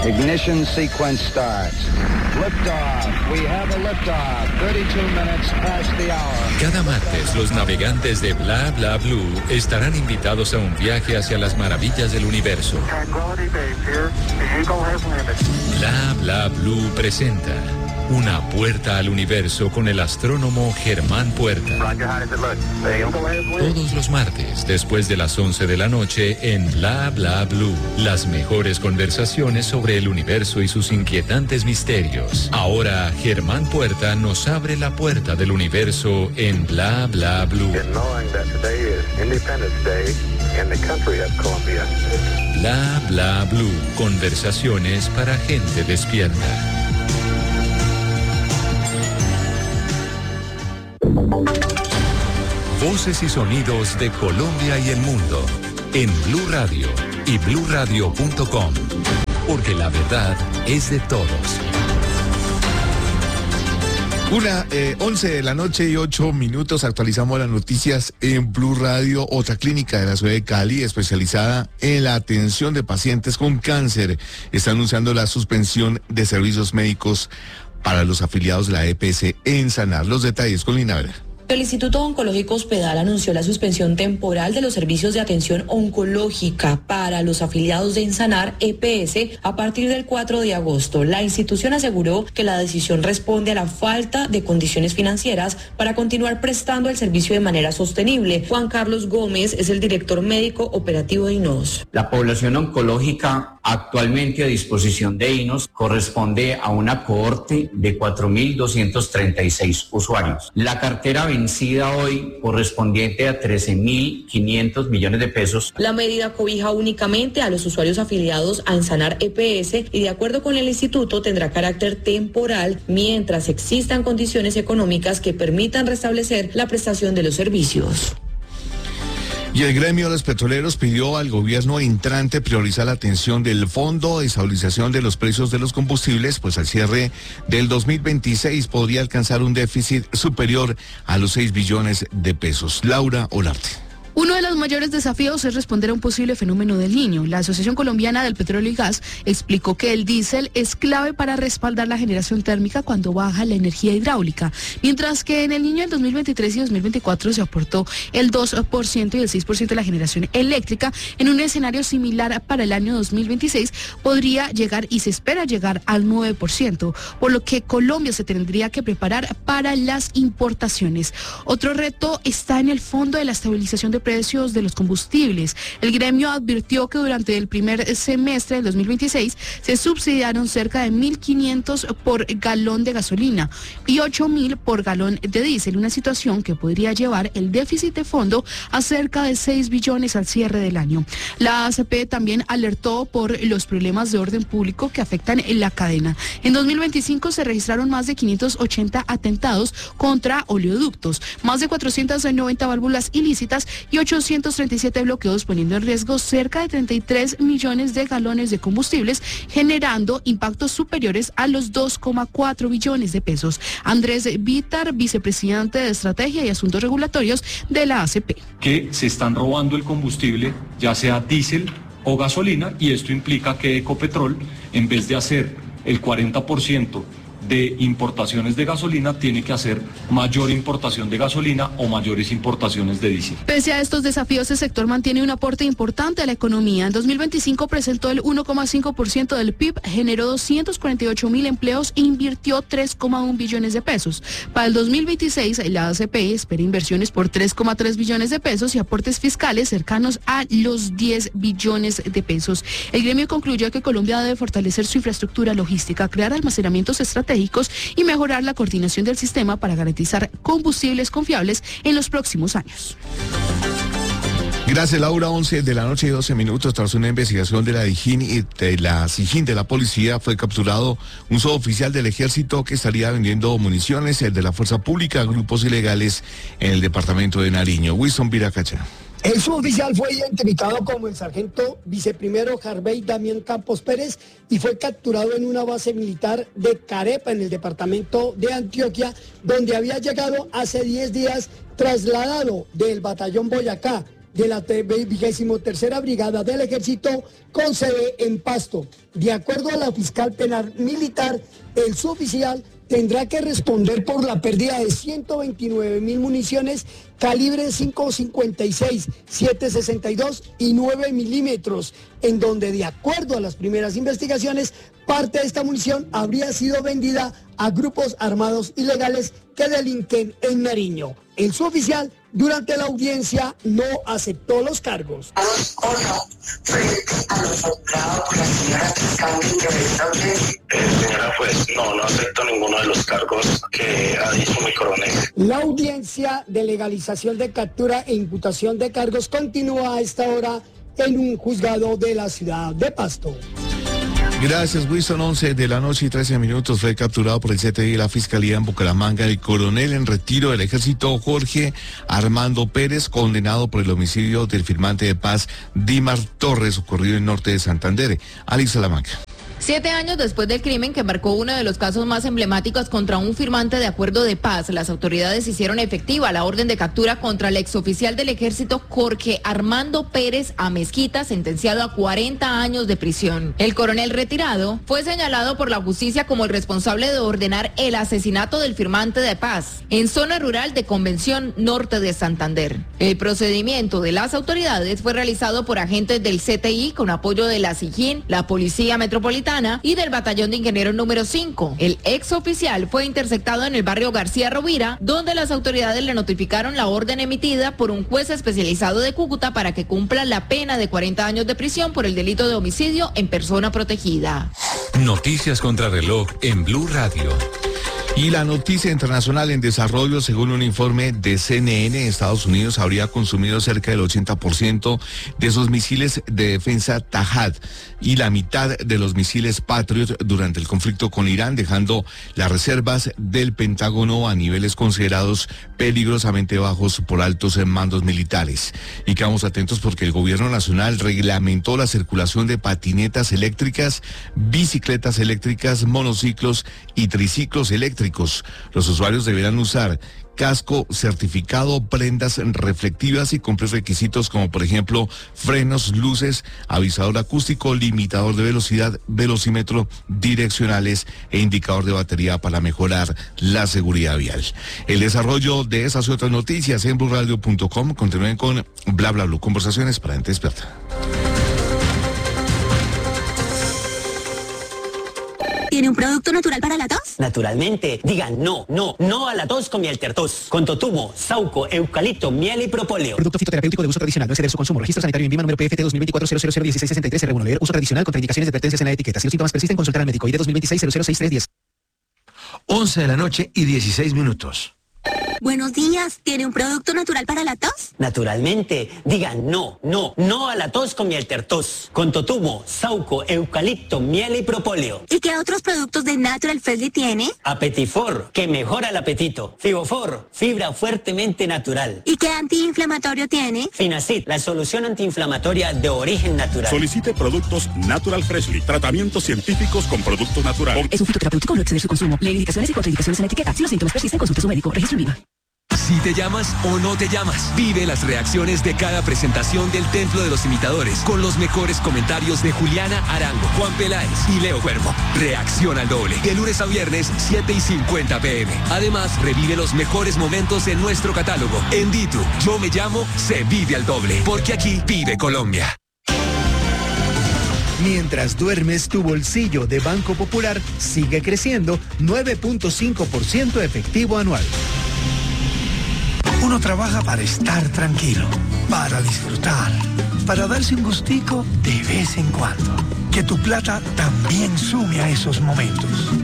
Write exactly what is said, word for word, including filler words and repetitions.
Ignition sequence starts. Liftoff. We have a liftoff. thirty-two minutes past the hour. Cada martes, los navegantes de Bla Bla Blue estarán invitados a un viaje hacia las maravillas del universo. Bla Bla Blue presenta Una puerta al universo con el astrónomo Germán Puerta. Todos los martes, después de las once de la noche, en Bla Bla Blue. Las mejores conversaciones sobre el universo y sus inquietantes misterios. Ahora, Germán Puerta nos abre la puerta del universo en Bla Bla Blue. Bla Bla Blue. Conversaciones para gente despierta. Voces y sonidos de Colombia y el mundo en Blue Radio y blue radio punto com, porque la verdad es de todos. Una, eh, once de la noche y ocho minutos, actualizamos las noticias en Blue Radio. Otra clínica de la ciudad de Cali, especializada en la atención de pacientes con cáncer, está anunciando la suspensión de servicios médicos para los afiliados de la E P S en Sanar. Los detalles con Lina Vera. El Instituto Oncológico Hospedal anunció la suspensión temporal de los servicios de atención oncológica para los afiliados de Ensanar E P S a partir del cuatro de agosto. La institución aseguró que la decisión responde a la falta de condiciones financieras para continuar prestando el servicio de manera sostenible. Juan Carlos Gómez es el director médico operativo de I N O S. La población oncológica actualmente a disposición de I N O S corresponde a una cohorte de cuatro mil doscientos treinta y seis usuarios. La cartera vencida hoy correspondiente a trece mil quinientos millones de pesos. La medida cobija únicamente a los usuarios afiliados a Ensanar E P S y de acuerdo con el instituto tendrá carácter temporal mientras existan condiciones económicas que permitan restablecer la prestación de los servicios. Y el gremio de los petroleros pidió al gobierno entrante priorizar la atención del Fondo de Estabilización de los Precios de los Combustibles, pues al cierre del dos mil veintiséis podría alcanzar un déficit superior a los seis billones de pesos. Laura Olarte. Uno de los mayores desafíos es responder a un posible fenómeno del Niño. La Asociación Colombiana del Petróleo y Gas explicó que el diésel es clave para respaldar la generación térmica cuando baja la energía hidráulica, mientras que en el Niño del dos mil veintitrés y dos mil veinticuatro se aportó el dos por ciento y el seis por ciento de la generación eléctrica. En un escenario similar para el año dos mil veintiséis podría llegar y se espera llegar al nueve por ciento, por lo que Colombia se tendría que preparar para las importaciones. Otro reto está en el Fondo de la Estabilización de Precios de los Combustibles. El gremio advirtió que durante el primer semestre del dos mil veintiséis se subsidiaron cerca de mil quinientos por galón de gasolina y ocho mil por galón de diésel, una situación que podría llevar el déficit de fondo a cerca de seis billones al cierre del año. La A C P también alertó por los problemas de orden público que afectan en la cadena. En dos mil veinticinco se registraron más de quinientos ochenta atentados contra oleoductos, más de cuatrocientas noventa válvulas ilícitas y ochocientos treinta y siete bloqueos, poniendo en riesgo cerca de treinta y tres millones de galones de combustibles, generando impactos superiores a los dos coma cuatro billones de pesos. Andrés Vítar, vicepresidente de Estrategia y Asuntos Regulatorios de la A C P. Que se están robando el combustible, ya sea diésel o gasolina, y esto implica que Ecopetrol, en vez de hacer el cuarenta por ciento de importaciones de gasolina, tiene que hacer mayor importación de gasolina o mayores importaciones de diésel. Pese a estos desafíos, el sector mantiene un aporte importante a la economía. En dos mil veinticinco presentó el uno coma cinco por ciento del P I B, generó doscientos cuarenta y ocho mil empleos e invirtió tres coma uno billones de pesos. Para el dos mil veintiséis, la A C P espera inversiones por tres coma tres billones de pesos y aportes fiscales cercanos a los diez billones de pesos. El gremio concluyó que Colombia debe fortalecer su infraestructura logística, crear almacenamientos estratégicos y mejorar la coordinación del sistema para garantizar combustibles confiables en los próximos años. Gracias, Laura. once de la noche y doce minutos. Tras una investigación de la DIJÍN y de la SIJÍN de la policía, fue capturado un suboficial del ejército que estaría vendiendo municiones, el de la fuerza pública, a grupos ilegales en el departamento de Nariño. Wilson Viracacha. El suboficial fue identificado como el sargento viceprimero Harvey Damián Campos Pérez y fue capturado en una base militar de Carepa, en el departamento de Antioquia, donde había llegado hace diez días trasladado del batallón Boyacá. de la vigésimo tercera Brigada del Ejército con sede en Pasto. De acuerdo a la fiscal penal militar, el suboficial tendrá que responder por la pérdida de ciento veintinueve mil municiones calibre cinco cincuenta y seis, siete sesenta y dos y nueve milímetros, en donde, de acuerdo a las primeras investigaciones, parte de esta munición habría sido vendida a grupos armados ilegales que delinquen en Nariño. El suboficial, durante la audiencia, no aceptó los cargos. ¿O no frente a lo soplado por la señora fiscal de interesante? Eh, señora, pues no, no acepto ninguno de los cargos que ha dicho mi coronel. La audiencia de legalización de captura e imputación de cargos continúa a esta hora en un juzgado de la ciudad de Pasto. Gracias, Wilson. once de la noche y trece minutos fue capturado por el C T I y la Fiscalía en Bucaramanga el coronel en retiro del Ejército Jorge Armando Pérez, condenado por el homicidio del firmante de paz Dimar Torres, ocurrido en el norte de Santander. Ali Salamanca. Siete años después del crimen que marcó uno de los casos más emblemáticos contra un firmante de acuerdo de paz, las autoridades hicieron efectiva la orden de captura contra el exoficial del ejército Jorge Armando Pérez Amezquita, sentenciado a cuarenta años de prisión. El coronel retirado fue señalado por la justicia como el responsable de ordenar el asesinato del firmante de paz en zona rural de Convención Norte de Santander. El procedimiento de las autoridades fue realizado por agentes del C T I con apoyo de la SIJIN, la Policía Metropolitana y del Batallón de Ingenieros número cinco. El ex oficial fue interceptado en el barrio García Rovira, donde las autoridades le notificaron la orden emitida por un juez especializado de Cúcuta para que cumpla la pena de cuarenta años de prisión por el delito de homicidio en persona protegida. Noticias contra reloj en Blue Radio. Y la noticia internacional en desarrollo, según un informe de C N N, Estados Unidos habría consumido cerca del ochenta por ciento de esos misiles de defensa Tajad y la mitad de los misiles Patriot durante el conflicto con Irán, dejando las reservas del Pentágono a niveles considerados peligrosamente bajos por altos mandos militares. Y quedamos atentos porque el gobierno nacional reglamentó la circulación de patinetas eléctricas, bicicletas eléctricas, monociclos y triciclos eléctricos. Los usuarios deberán usar casco certificado, prendas reflectivas y cumplir requisitos como, por ejemplo, frenos, luces, avisador acústico, limitador de velocidad, velocímetro, direccionales e indicador de batería para mejorar la seguridad vial. El desarrollo de esas y otras noticias en blue radio punto com. Continúen con Bla Bla Blue, conversaciones para gente experta. ¿Tiene un producto natural para la tos? Naturalmente. Digan no, no, no a la tos con miel tertos. Con totumo, sauco, eucalipto, miel y propóleo. Producto fitoterapéutico de uso tradicional. No exceder su consumo. Registro sanitario en Vima número P F T dos mil veinticuatro cero cero cero dieciséis sesenta y tres R uno. Leer uso tradicional con indicaciones y advertencias en la etiqueta. Si los síntomas persisten, consultar al médico. I D dos mil veintiséis cero cero seis tres diez. once de la noche y dieciséis minutos. Buenos días, ¿tiene un producto natural para la tos? Naturalmente. Digan no, no, no a la tos con miel tertos. Con totumo, sauco, eucalipto, miel y propóleo. ¿Y qué otros productos de Natural Freshly tiene? Apetifor, que mejora el apetito. Fibofor, fibra fuertemente natural. ¿Y qué antiinflamatorio tiene? Finacid, la solución antiinflamatoria de origen natural. Solicite productos Natural Freshly, tratamientos científicos con productos naturales. Es un fitoterapéutico, no exceder su consumo. Lee indicaciones y contraindicaciones en la etiqueta. Si los síntomas persisten, consulte a su médico. Registro en Vima. Si te llamas o no te llamas, vive las reacciones de cada presentación del Templo de los Imitadores con los mejores comentarios de Juliana Arango, Juan Peláez y Leo Cuervo. Reacción al doble, de lunes a viernes, siete y cincuenta pm. Además, revive los mejores momentos en nuestro catálogo. En Ditu, Yo Me Llamo, se vive al doble, porque aquí vive Colombia. Mientras duermes, tu bolsillo de Banco Popular sigue creciendo nueve punto cinco por ciento efectivo anual. Uno trabaja para estar tranquilo, para disfrutar, para darse un gustico de vez en cuando. Que tu plata también sume a esos momentos.